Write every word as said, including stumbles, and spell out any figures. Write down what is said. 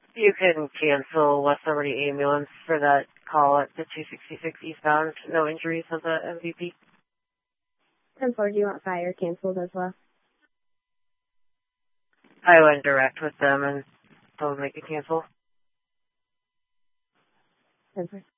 You can cancel West Liberty Ambulance for that call at the two sixty-six eastbound. No injuries of the M V P. ten four, do you want fire canceled as well? I went direct with them and told them they could cancel. ten four.